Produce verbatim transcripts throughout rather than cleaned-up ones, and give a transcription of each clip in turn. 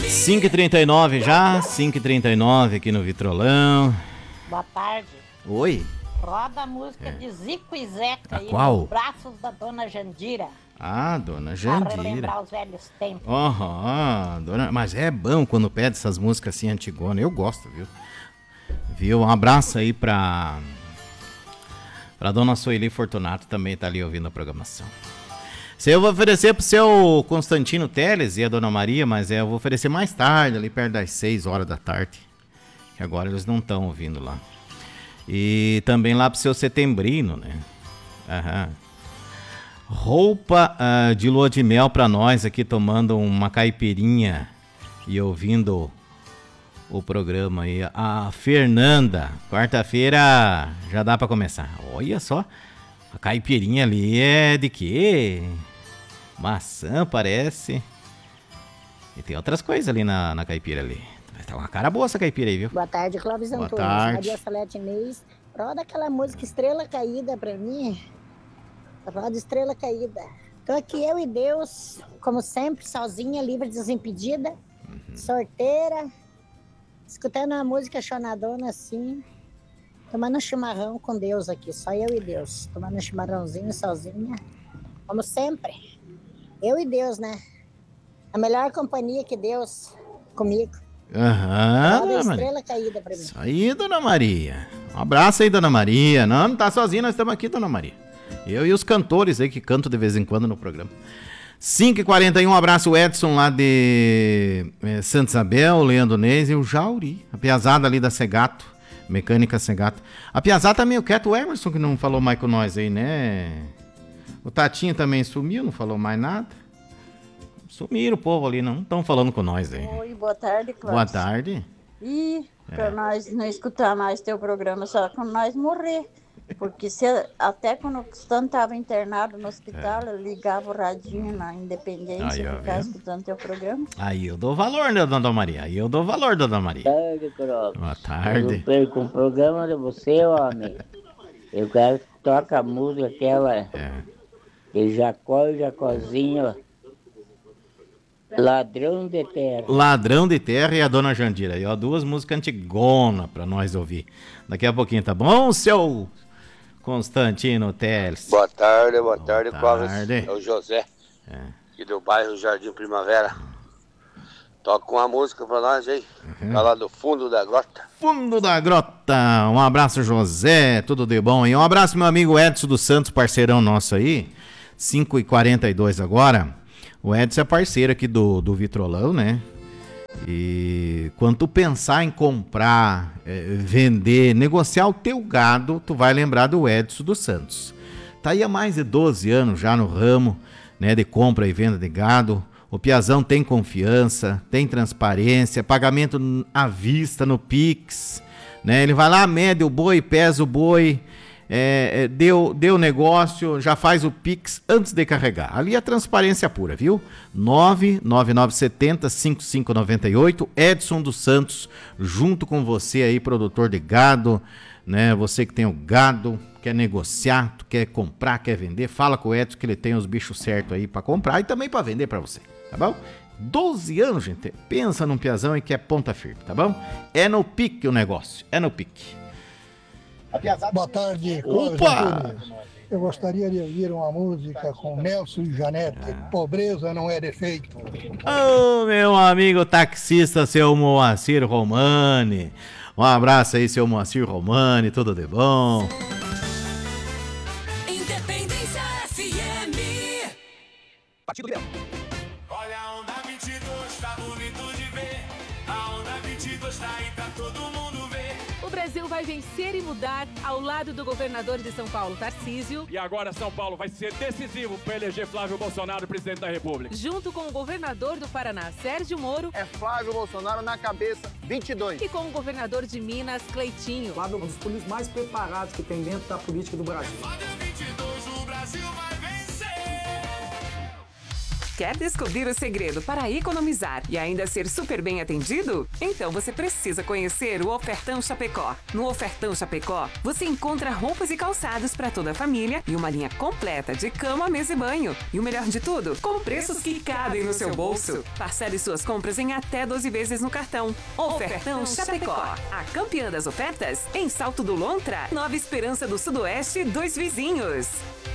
cinco e trinta e nove já, cinco e trinta e nove aqui no Vitrolão. Boa tarde. Oi. Roda a música é. de Zico e Zeca A aí, qual? Nos Braços da Dona Jandira. Ah, Dona Pra Jandira. relembrar os velhos tempos. Aham, dona... mas é bom quando pede essas músicas assim antigonas. Eu gosto, viu? Viu? Um abraço aí pra... Pra Dona Sueli Fortunato, também tá ali ouvindo a programação. Se eu vou oferecer pro seu Constantino Teles e a Dona Maria, mas é, eu vou oferecer mais tarde, ali perto das seis horas da tarde. Que agora eles não estão ouvindo lá. E também lá pro seu Setembrino, né? Aham. Roupa uh, de lua de mel pra nós aqui, tomando uma caipirinha e ouvindo o programa aí. A Fernanda, quarta-feira já dá pra começar. Olha só, a caipirinha ali é de quê? Maçã, parece. E tem outras coisas ali na, na caipira ali. Tá uma cara boa essa caipira aí, viu? Boa tarde, Clóvis Boa Antônio. tarde. Maria Salete Inês. Roda aquela música Estrela Caída pra mim. Roda Estrela Caída. Tô aqui eu e Deus, como sempre, sozinha, livre, desimpedida, uhum. Sorteira, escutando uma música chonadona assim, tomando um chimarrão com Deus aqui, só eu e Deus, tomando um chimarrãozinho sozinha, como sempre. Eu e Deus, né? A melhor companhia que Deus comigo. Aham, Roda Dona Estrela Maria. Caída pra mim. Isso aí, Dona Maria. Um abraço aí, Dona Maria. Não, não tá sozinha, nós estamos aqui, Dona Maria. Eu e os cantores aí que cantam de vez em quando no programa. cinco e quarenta e um, um abraço Edson lá de é, Santa Isabel, o Leandro Neis e o Jauri. A piazada ali da Segato, Mecânica Segato. A piazada tá meio quieto, o Emerson que não falou mais com nós aí, né? O Tatinho também sumiu, não falou mais nada. Sumiram o povo ali, não estão falando com nós aí. Oi, boa tarde, Cláudio. Boa tarde. E pra É. nós não escutar mais teu programa, só quando nós morrer. Porque se, até quando o Constantino estava internado no hospital, é. eu ligava o radinho na Independência e ficava escutando teu programa. Aí eu dou valor, né, Dona Maria? Aí eu dou valor, Dona Maria. Boa tarde, Clóvis. Boa tarde. Eu perco o programa de você, homem. Eu quero que toque a música aquela. É. E Jacó e Jacozinho. Ladrão de Terra. Ladrão de Terra e a Dona Jandira. Aí, ó, duas músicas antigonas pra nós ouvir. Daqui a pouquinho, tá bom, seu Constantino Teles? Boa tarde, boa, boa tarde, Clóvis. Tarde. É o José, é. aqui do bairro Jardim Primavera. Toca uma música pra nós aí, uhum. Tá lá do fundo da grota. Fundo da grota. Um abraço, José, tudo de bom. E um abraço, meu amigo Edson dos Santos, parceirão nosso aí. cinco e quarenta e dois agora. O Edson é parceiro aqui do, do Vitrolão, né? E quando tu pensar em comprar, é, vender, negociar o teu gado, tu vai lembrar do Edson dos Santos. Tá aí há mais de doze anos já no ramo, né, de compra e venda de gado. O Piazão tem confiança, tem transparência, pagamento à vista no Pix, né? Ele vai lá, mede o boi, pesa o boi, é, deu, deu negócio, já faz o Pix antes de carregar. Ali é transparência pura, viu? nove nove nove sete zero cinco cinco nove oito, Edson dos Santos, junto com você aí, produtor de gado, né? Você que tem o gado, quer negociar, tu quer comprar, quer vender, fala com o Edson que ele tem os bichos certos aí pra comprar e também pra vender pra você, tá bom? doze anos, gente, pensa num piazão e que é ponta firme, tá bom? É no pique o negócio, é no pique. Boa tarde, Clóvis. Eu gostaria de ouvir uma música com Nelson e Janete. Ah. Pobreza não é defeito. Ô, oh, meu amigo taxista, seu Moacir Romani. Um abraço aí, seu Moacir Romani, tudo de bom. Independência F M. Partido Leão. Olha a onda vinte e dois, tá bonito de ver. A onda vinte e dois tá aí pra todo mundo ver. O Brasil vai vencer e mudar ao lado do governador de São Paulo, Tarcísio. E agora São Paulo vai ser decisivo para eleger Flávio Bolsonaro presidente da República. Junto com o governador do Paraná, Sérgio Moro. É Flávio Bolsonaro na cabeça, vinte e dois. E com o governador de Minas, Cleitinho. Flávio é um dos políticos mais preparados que tem dentro da política do Brasil. Flávio vinte e dois, o Brasil vai vencer. Quer descobrir o segredo para economizar e ainda ser super bem atendido? Então você precisa conhecer o Ofertão Chapecó. No Ofertão Chapecó, você encontra roupas e calçados para toda a família e uma linha completa de cama, mesa e banho. E o melhor de tudo, com preços que cabem no seu bolso. Parcele suas compras em até doze vezes no cartão. Ofertão Chapecó, a campeã das ofertas em Salto do Lontra, Nova Esperança do Sudoeste, Dois Vizinhos.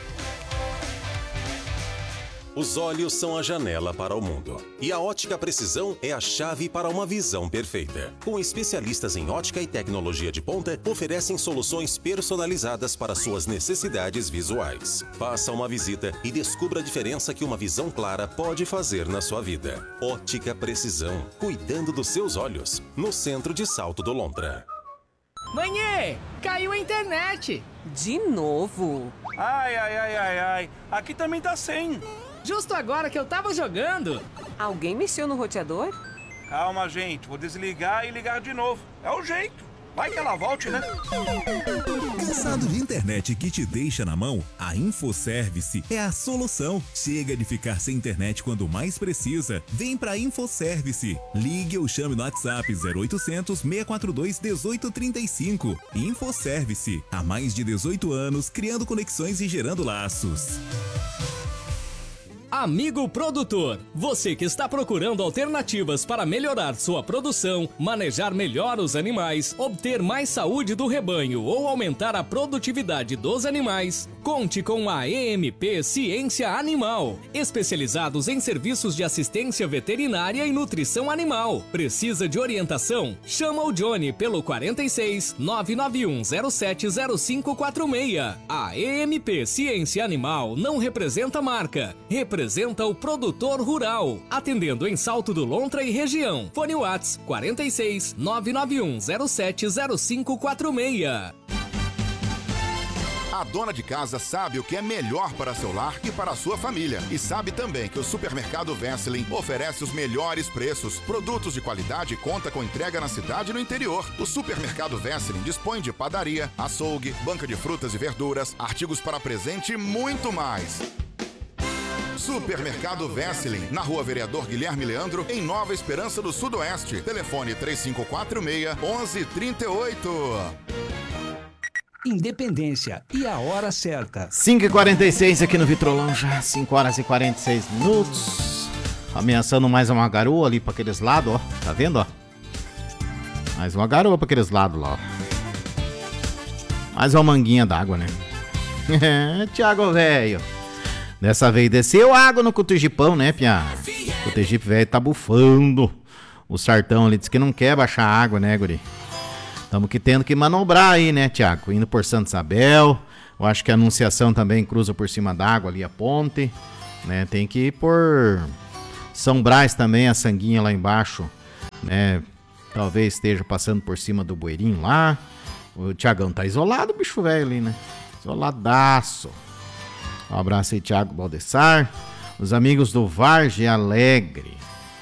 Os olhos são a janela para o mundo. E a Ótica Precisão é a chave para uma visão perfeita. Com especialistas em ótica e tecnologia de ponta, oferecem soluções personalizadas para suas necessidades visuais. Faça uma visita e descubra a diferença que uma visão clara pode fazer na sua vida. Ótica Precisão, cuidando dos seus olhos. No centro de Salto do Lontra. Mãe, caiu a internet. De novo? Ai, ai, ai, ai, ai. Aqui também tá sem. Justo agora que eu tava jogando. Alguém mexeu no roteador? Calma, gente. Vou desligar e ligar de novo. É o jeito. Vai que ela volte, né? Cansado de internet que te deixa na mão? A InfoService é a solução. Chega de ficar sem internet quando mais precisa. Vem pra InfoService. Ligue ou chame no WhatsApp zero oitocentos, seis quatro dois, um oito três cinco. InfoService. Há mais de dezoito anos, criando conexões e gerando laços. Amigo produtor, você que está procurando alternativas para melhorar sua produção, manejar melhor os animais, obter mais saúde do rebanho ou aumentar a produtividade dos animais, conte com a E M P Ciência Animal, especializados em serviços de assistência veterinária e nutrição animal. Precisa de orientação? Chama o Johnny pelo quarenta e seis, nove nove um zero sete zero cinco quatro seis. A E M P Ciência Animal não representa marca, representa Representa o produtor rural, atendendo em Salto do Lontra e região. Fone Whats quarenta e seis, nove nove um zero sete zero cinco quatro seis. A dona de casa sabe o que é melhor para seu lar e para a sua família. E sabe também que o Supermercado Wesseling oferece os melhores preços, produtos de qualidade e conta com entrega na cidade e no interior. O Supermercado Wesseling dispõe de padaria, açougue, banca de frutas e verduras, artigos para presente e muito mais. Supermercado Wesseling, na Rua Vereador Guilherme Leandro, em Nova Esperança do Sudoeste. Telefone três cinco quatro seis, um um três oito. Independência e a hora certa. cinco e quarenta e seis aqui no Vitrolão, já cinco horas e quarenta e seis minutos. Ameaçando mais uma garoa ali para aqueles lados, ó. Tá vendo, ó? Mais uma garoa para aqueles lados lá, ó. Mais uma manguinha d'água, né? Tiago, velho. Dessa vez desceu água no Cotejipão, né, Pia? O Cotegipe, velho, tá bufando. O Sartão ali disse que não quer baixar a água, né, guri? Estamos que tendo que manobrar aí, né, Tiago? Indo por Santa Isabel. Eu acho que a Anunciação também cruza por cima d'água ali, a ponte. Né? Tem que ir por São Brás também, a sanguinha lá embaixo. Né? Talvez esteja passando por cima do bueirinho lá. O Tiagão tá isolado, bicho velho ali, né? Isoladaço. Um abraço aí, Thiago Baldessar. Os amigos do Vargem Alegre.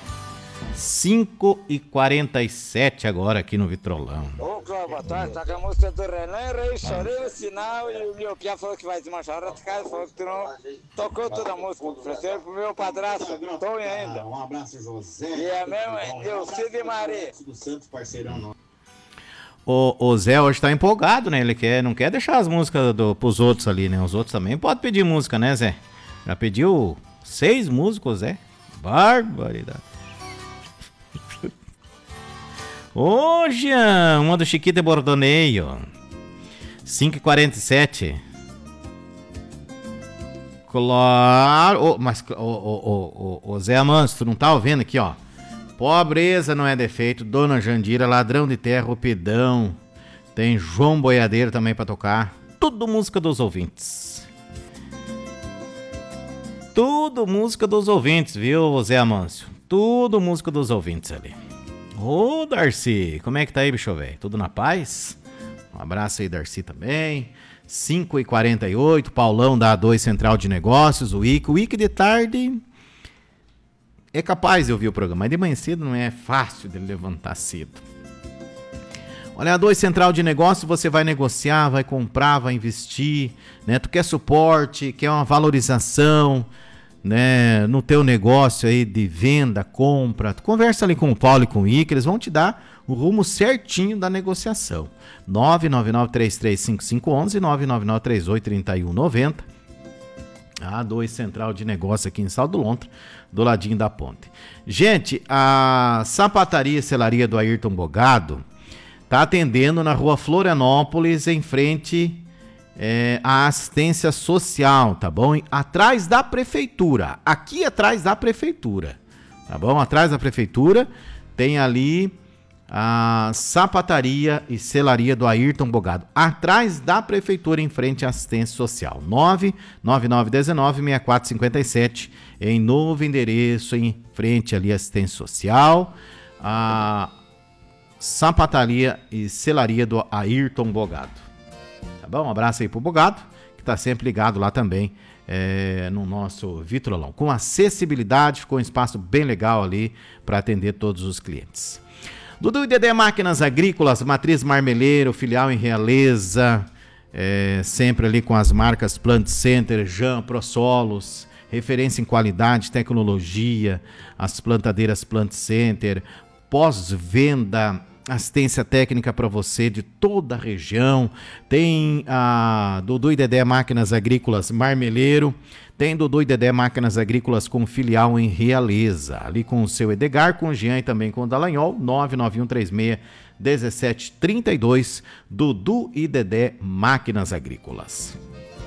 cinco e quarenta e sete agora aqui no Vitrolão. Ô, Cláudio, boa tarde. Tá com a música do Renan Reis, chorei o sinal e o meu Pia falou que vai desmanchar a casa, falou que tu não tocou toda a música. Ofereceu pro meu padrasto, Tonho ainda. Um abraço, José. E é mesmo, Deus, Cid e Maria. Do Santos, parceirão nosso. O, o Zé hoje tá empolgado, né? Ele quer, não quer deixar as músicas do, pros outros ali, né? Os outros também podem pedir música, né, Zé? Já pediu seis músicos, Zé? Barbaridade. Ô, Jean, uma do Chiquito e Bordoneio. cinco e quarenta e sete. Claro. Oh, mas, ô, ô, ô, ô, Zé Amâncio, tu não tá ouvindo aqui, ó? Pobreza não é defeito, Dona Jandira, Ladrão de Terra, Opidão. Tem João Boiadeiro também pra tocar. Tudo música dos ouvintes. Tudo música dos ouvintes, viu, Zé Amâncio? Tudo música dos ouvintes ali. Ô, Darcy, como é que tá aí, bicho velho? Tudo na paz? Um abraço aí, Darcy, também. cinco e quarenta e oito, Paulão da A dois Central de Negócios, o Ike. O Ike de tarde... É capaz de ouvir o programa, mas de manhã cedo não é fácil de levantar cedo. Olha, a dois Central de Negócios, você vai negociar, vai comprar, vai investir, né? Tu quer suporte, quer uma valorização, né, no teu negócio aí de venda, compra, conversa ali com o Paulo e com o Ike, eles vão te dar o rumo certinho da negociação. nove nove nove três três cinco cinco um um, nove nove nove três oito três um nove zero. A dois Central de Negócio aqui em Sal do Lontra, do ladinho da ponte. Gente, a sapataria e selaria do Ayrton Bogado tá atendendo na rua Florianópolis, em frente é, à assistência social, tá bom? Atrás da prefeitura, aqui atrás da prefeitura, tá bom? Atrás da prefeitura tem ali a sapataria e selaria do Ayrton Bogado, atrás da prefeitura, em frente à assistência social. nove nove nove um nove seis quatro cinco sete, em novo endereço, em frente ali à assistência social, a sapataria e selaria do Ayrton Bogado. Tá bom? Um abraço aí pro Bogado, que tá sempre ligado lá também é, no nosso Vitrolão. Com acessibilidade, ficou um espaço bem legal ali para atender todos os clientes. Dudu e Dedé Máquinas Agrícolas, Matriz Marmeleiro, filial em Realeza, é, sempre ali com as marcas Plant Center, Jan, ProSolos, referência em qualidade, tecnologia, as plantadeiras Plant Center, pós-venda, assistência técnica para você de toda a região. Tem a Dudu e Dedé Máquinas Agrícolas Marmeleiro, tem Dudu e Dedé Máquinas Agrícolas com filial em Realeza, ali com o seu Edgar, com o Jean e também com o Dallagnol. Nove nove um três seis um sete três dois, Dudu e Dedé Máquinas Agrícolas.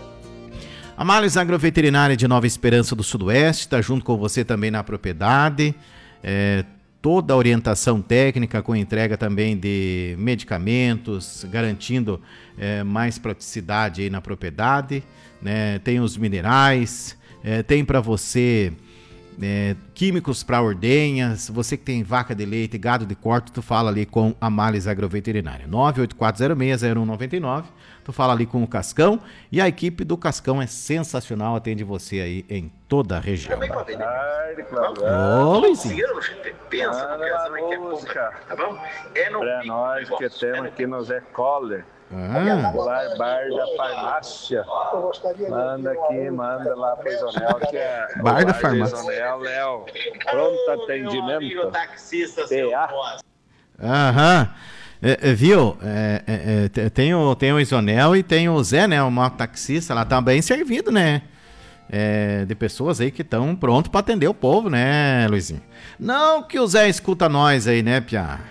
A Males Agroveterinária de Nova Esperança do Sudoeste está junto com você também na propriedade, é, toda a orientação técnica com entrega também de medicamentos, garantindo é, mais praticidade aí na propriedade, né? Tem os minerais, é, tem para você é, químicos para ordenhas. Você que tem vaca de leite, gado de corte, tu fala ali com a Males Agroveterinária. nove oito quatro zero seis zero um nove nove, tu fala ali com o Cascão, e a equipe do Cascão é sensacional, atende você aí em toda a região. Boa tarde, Cláudio. Ô, Luizinho. Pensa no casal que é música, tá bom? É no pra nós que temos aqui no Zé Coller. Ah. Popular Bar da Farmácia. Manda aqui, manda lá pro Zonel, que é Bar da Farmácia. Zonel é o pronto atendimento. T A. Aham. É, é, viu? É, é, é, tem, o, tem o Isonel e tem o Zé, né? O mototaxista. Lá tá bem servido, né? É, de pessoas aí que estão prontos para atender o povo, né, Luizinho? Não que o Zé escuta nós aí, né, Pia?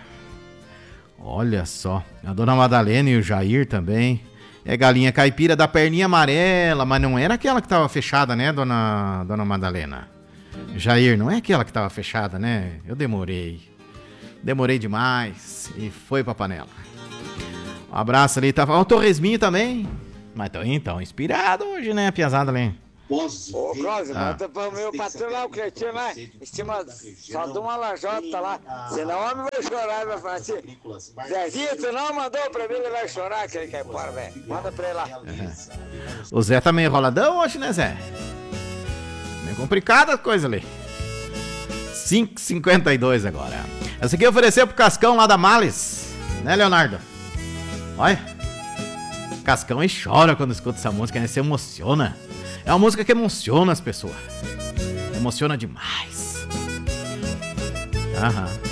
Olha só, a dona Madalena e o Jair também. É galinha caipira da perninha amarela, mas não era aquela que tava fechada, né, dona, dona Madalena? Jair, não é aquela que tava fechada, né? Eu demorei. Demorei demais e foi pra panela. Um abraço ali, tava o Torresminho também. Mas tô então inspirado hoje, né, piazada ali. Ô, Cláudio, Ah. manda pro meu patrão lá, o Cleitinho lá, estima só de uma lajota lá. Senão o homem vai chorar, vai falar assim: Zezinho, tu não mandou pra mim, ele vai chorar, que ele quer ir embora, velho. Manda pra ele lá. O Zé tá meio enroladão hoje, né, Zé? Meio complicada a coisa ali. cinco e cinquenta e dois agora. Essa aqui eu ofereci pro Cascão lá da Males, né, Leonardo? Olha, Cascão e chora quando escuta essa música, né? Se emociona. É uma música que emociona as pessoas. Emociona demais. Aham.